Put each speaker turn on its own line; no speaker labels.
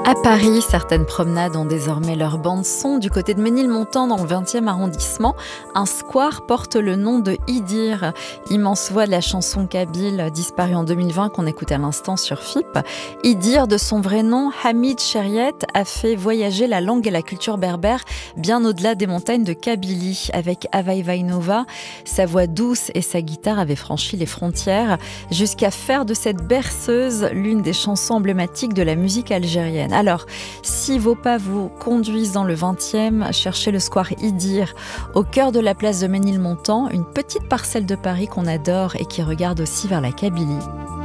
À Paris, certaines promenades ont désormais leur bande-son. Du côté de Ménilmontant, dans le 20e arrondissement, un square porte le nom de Idir, immense voix de la chanson kabyle disparue en 2020 qu'on écoute à l'instant sur FIP. Idir, de son vrai nom, Hamid Cheriet, a fait voyager la langue et la culture berbère bien au-delà des montagnes de Kabylie. Avec Avaï Vainova, sa voix douce et sa guitare avaient franchi les frontières jusqu'à faire de cette berceuse l'une des chansons emblématiques de la musique algérienne. Alors, si vos pas vous conduisent dans le 20e, cherchez le square Idir, au cœur de la place de Ménilmontant, une petite parcelle de Paris qu'on adore et qui regarde aussi vers la Kabylie.